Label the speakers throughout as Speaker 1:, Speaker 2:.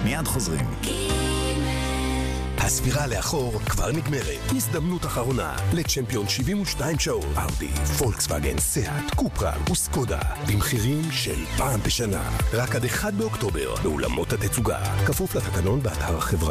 Speaker 1: מיד חוזרים. הספירה לאחור כבר נגמרת. הזדמנות אחרונה לצ'מפיון 72 שעות. אאודי, פולקסווגן, סיאט, קופרה וסקודה. במחירים של פעם בשנה. רק עד 1 באוקטובר באולמות התצוגה. כפוף לתקנון באתר החברה.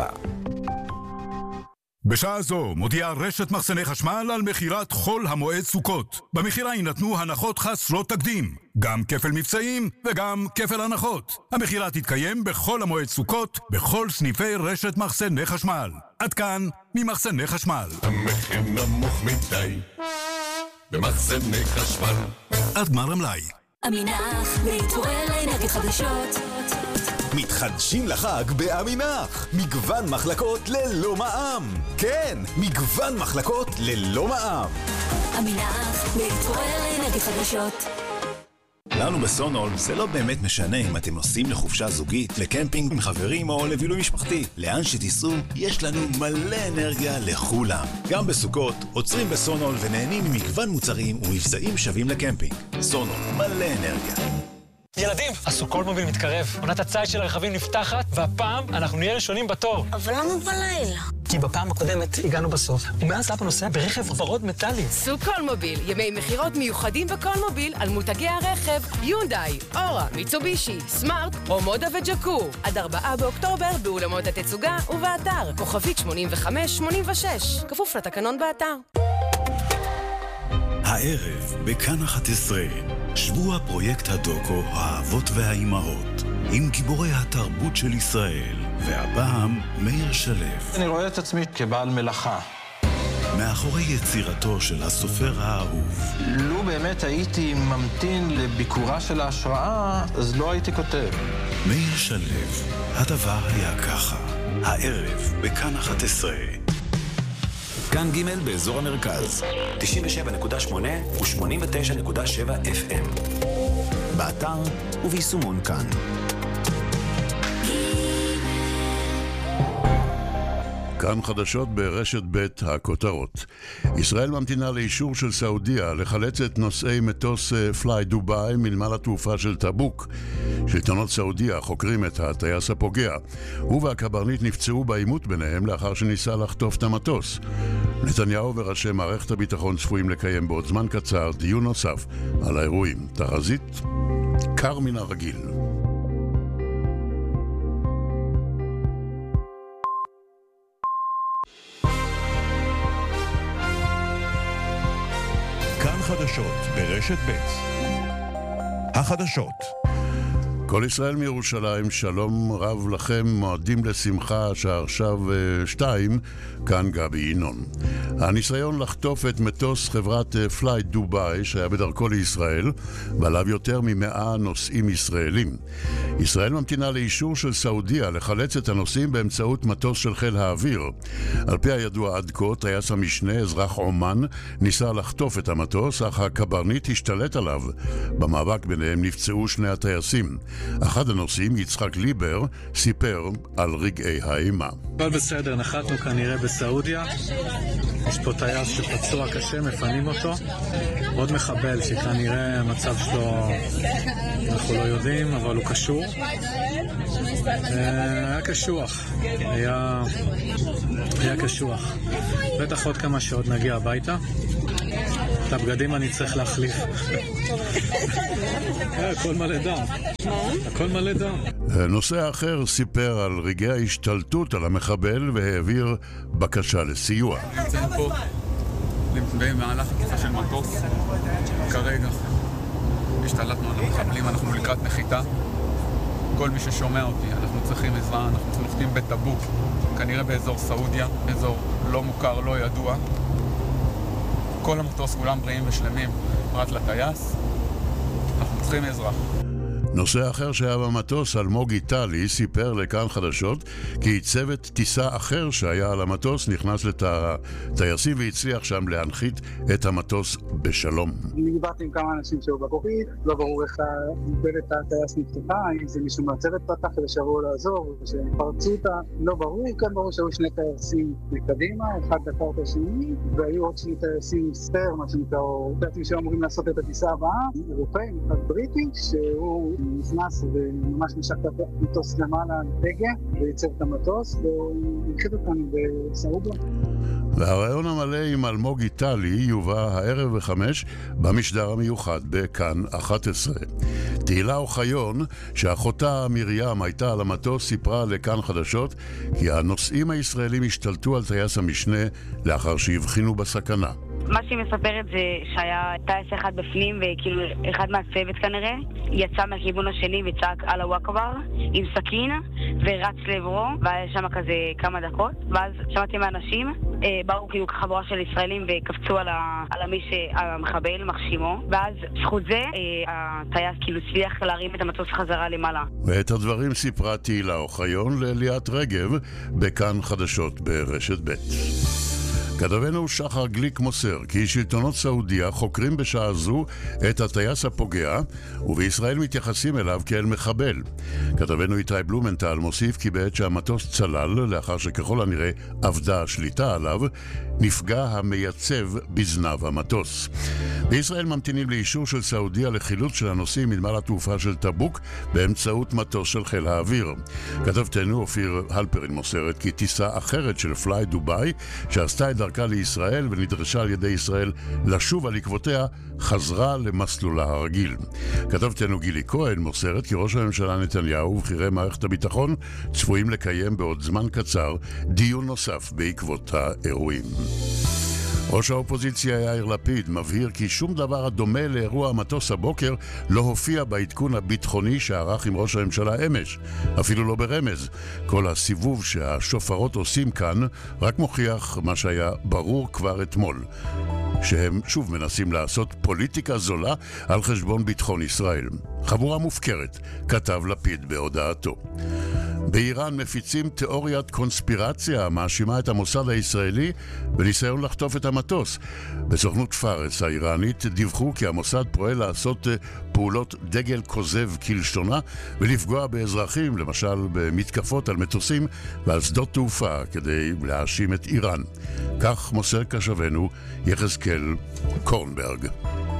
Speaker 2: בשעה זו מודיעה רשת מחסני חשמל על מחירת חול המועד סוכות. במחירה יינתנו הנחות חסרות תקדים, גם כפל מבצעים וגם כפל הנחות. המחירה תתקיים בכל המועד סוכות, בכל סניפי רשת מחסני חשמל. עד כאן ממחסני חשמל.
Speaker 3: המחיר נמוך מדי במחסני חשמל.
Speaker 2: עד גמר המלאי.
Speaker 4: אמינח, להתעורר לאנרגיות חדשות.
Speaker 1: מתחדשים לחג באמינח. מגוון מחלקות ללא מע"מ. כן, מגוון מחלקות ללא מע"מ.
Speaker 4: אמינח, להתעורר לאנרגיות חדשות.
Speaker 1: לנו בסונול זה לא באמת משנה אם אתם נוסעים לחופשה זוגית, לקמפינג עם חברים או לבילוי משפחתי. לאן שתיסעו, יש לנו מלא אנרגיה לכולם. גם בסוכות, עוצרים בסונול ונהנים ממגוון מוצרים ומבצעים שווים לקמפינג. סונול, מלא אנרגיה.
Speaker 5: ילדים, הסוכולמוביל מתקרב. עונת הציד של הרכבים נפתחת, והפעם אנחנו נהיה ראשונים בתור.
Speaker 4: אבל למה בלילה?
Speaker 5: כי בפעם הקודמת הגענו בסוף, ומאז אבא נוסע ברכב ורוד מטלי.
Speaker 6: סוכולמוביל, ימי מחירות מיוחדים בקולמוביל על מותגי הרכב, יונדאי, אורה, מיצובישי, סמארט, רומודה וג'קור. עד 4 באוקטובר באולמות התצוגה ובאתר, כוכבית 8586, כפוף לתקנון באתר.
Speaker 1: הערב בכאן 11 שבוע פרויקט הדוקו האבות והאימהות עם גיבורי התרבות של ישראל, והפעם מאיר שלו.
Speaker 7: אני רואה את עצמי כבעל מלאכה.
Speaker 1: מאחורי יצירתו של הסופר האהוב.
Speaker 7: לו באמת הייתי ממתין לביקורה של ההשראה, אז לא הייתי כותב.
Speaker 1: מאיר שלו, הדבר היה ככה. הערב בכאן 11. כאן ג' באזור המרכז, 97.8 ו-89.7 FM. באתר וביישומון כאן.
Speaker 8: כאן חדשות ברשת ב' הכותרות. ישראל ממתינה לאישור של סעודיה לחלץ את נוסעי מטוס פליי דובאי מנמל התעופה של טבוק. שלטונות סעודיה חוקרים את הטייס הפוגע. הוא והקברניט נפצעו בעימות ביניהם לאחר שניסה לחטוף את המטוס. נתניהו וראשי מערכת הביטחון צפויים לקיים בעוד זמן קצר דיון נוסף על האירועים. תחזית קר מן הרגיל.
Speaker 9: כאן חדשות ברשת ב'. החדשות.
Speaker 8: כל ישראל מירושלים, שלום רב לכם, מועדים לשמחה, השעה עכשיו 2, כאן גבי ינון. הניסיון לחטוף את מטוס חברת פליי דובאי שהיה בדרכו לישראל, ועליו יותר מ100 נוסעים ישראלים. ישראל ממתינה לאישור של סעודיה לחלץ את הנוסעים באמצעות מטוס של חיל האוויר. על פי הידוע עד כה, טייס המשנה, אזרח אומן, ניסה לחטוף את המטוס, אך הקברניט השתלט עליו. במאבק ביניהם נפצעו שני הטייסים. אחד הנוסעים, יצחק ליבר, סיפר על רגעי האימה.
Speaker 10: אבל בסדר, נחתנו כנראה בסעודיה. יש פה טייס שפצוע קשה, מפנים אותו. עוד מחבל שכנראה המצב שלו, אנחנו לא יודעים, אבל הוא קשור. היה קשוח. היה קשוח. בטח עוד כמה שעות נגיע הביתה. את הבגדים אני צריך להחליף. הכל מלא דם. הכל מלא דם.
Speaker 8: נושא אחר סיפר על רגעי ההשתלטות על המחבל והעביר בקשה לסיוע.
Speaker 11: נמצאים פה במהלך תקיפה של מטוס. כרגע השתלטנו על המחבלים, אנחנו לקראת נחיתה. כל מי ששומע אותי, אנחנו צריכים עזרה, אנחנו נוחתים בטבוק, כנראה באזור סעודיה, אזור לא מוכר, לא ידוע. כל המטוס כולם בריאים ושלמים, פרט לטייס. אנחנו צריכים עזרה.
Speaker 8: נושא אחר שהיה במטוס, אלמוג איטלי, סיפר לכאן חדשות כי צוות טיסה אחר שהיה על המטוס נכנס לטייסים והצליח שם להנחית את המטוס בשלום.
Speaker 12: אני דיברתי עם כמה אנשים שהיו בקוקפיט, לא ברור איך דלת הטייס נפתחה, אם זה מישהו מהצוות פתח ושברו לעזור, שפרצו אותה, לא ברור, כן ברור שהיו שני טייסים מקדימה, אחד דקר את השני, והיו עוד שני טייסים ספייר, מה שנקרא, טייסים שאמורים לעשות את הטיסה הבאה, אירופאים, אחד בריטי, שהוא נכנס וממש משך את המטוס למעלה לגה, וייצר את המטוס, והנחית אותנו בסעודיה.
Speaker 8: והרעיון המלא עם אלמוג איטלי יובא הערב ב-5 במשדר המיוחד בכאן 11. תהילה אוחיון, שאחותה מרים הייתה על המטוס, סיפרה לכאן חדשות כי הנוסעים הישראלים השתלטו על טייס המשנה לאחר שהבחינו בסכנה.
Speaker 13: מה שהיא מספרת זה שהיה טייס אחד בפנים וכאילו אחד מהצוות כנראה יצא מהכיוון השני וצעק אללהו אכבר עם סכין ורץ לעברו, והיה שם כזה כמה דקות, ואז שמעתי מהאנשים באו כאילו חבורה של ישראלים וקפצו על המחבל מחשימו, ואז זכות זה הטייס כאילו הצליח להרים את המטוס חזרה למעלה.
Speaker 8: ואת הדברים סיפרה תהילה אוחיון לליאת רגב בכאן חדשות ברשת ב'. כתבנו שחר גליק מוסר כי שלטונות סעודיה חוקרים בשעה זו את הטייס הפוגע, ובישראל מתייחסים אליו כאל מחבל. כתבנו איתי בלומנטל מוסיף כי בעת שהמטוס צלל, לאחר שככל הנראה עבדה השליטה עליו, נפגע המייצב בזנב המטוס. בישראל ממתינים לאישור של סעודיה לחילוץ של הנוסעים מנמל התעופה של טבוק באמצעות מטוס של חיל האוויר. כתבתנו אופיר הלפרין מוסרת כי טיסה אחרת של פליי דוביי, שעשתה את דרכה לישראל ונדרשה על ידי ישראל לשוב על עקבותיה, חזרה למסלולה הרגיל. כתבתנו גילי כהן מוסרת כי ראש הממשלה נתניהו ובכירי מערכת הביטחון צפויים לקיים בעוד זמן קצר דיון נוסף בעקבות האירועים. ראש האופוזיציה יאיר לפיד מבהיר כי שום דבר הדומה לאירוע המטוס הבוקר לא הופיע בעדכון הביטחוני שערך עם ראש הממשלה אמש, אפילו לא ברמז. כל הסיבוב שהשופרות עושים כאן רק מוכיח מה שהיה ברור כבר אתמול, שהם שוב מנסים לעשות פוליטיקה זולה על חשבון ביטחון ישראל. חבורה מופקרת, כתב לפיד בהודעתו. באיראן מפיצים תיאוריית קונספירציה מאשימה את המוסד הישראלי בניסיון לחטוף את המטוס. בסוכנות פארס האיראנית דיווחו כי המוסד פועל לעשות פעולות דגל כוזב כלשונה ולפגוע באזרחים, למשל במתקפות על מטוסים ועל שדות תעופה, כדי להאשים את איראן. כך מוסר קשבנו יחזקאל קורנברג.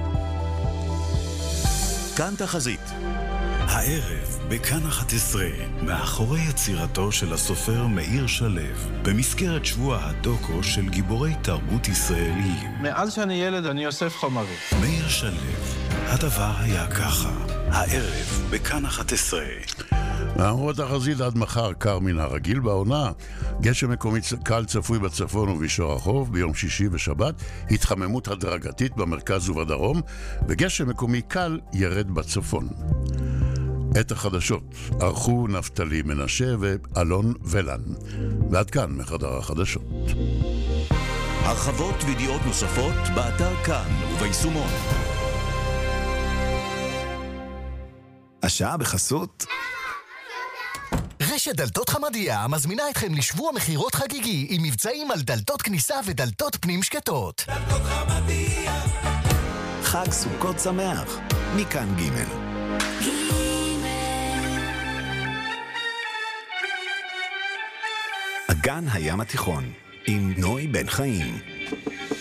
Speaker 1: כאן תחזית. הערב בכאן 11, מאחורי יצירתו של הסופר מאיר שלו, במסגרת שבוע הדוקו של גיבורי תרבות ישראליים.
Speaker 7: מאז שאני ילד אני אוסף חומרים.
Speaker 1: מאיר שלו, הדבר היה ככה. הערב בכאן 11.
Speaker 8: למרות החזית עד מחר קר מן הרגיל בעונה, גשם מקומי קל צפוי בצפון ובישור החוף, ביום שישי ושבת התחממות הדרגתית במרכז ובדרום, וגשם מקומי קל ירד בצפון. את החדשות ערכו נפתלי מנשה ואלון ולן. ועד כאן מחדר החדשות.
Speaker 1: הרחבות וידיעות נוספות באתר כאן וביישומון. השעה בחסות
Speaker 14: רשת דלתות חמדיה מזמינה אתכם לשבוע מחירות חגיגי עם מבצעים על דלתות כניסה ודלתות פנים שקטות.
Speaker 1: דלתות חמדיה, חג סוכות שמח, מכאן ג'. אגן הים התיכון עם נוי בן חיים.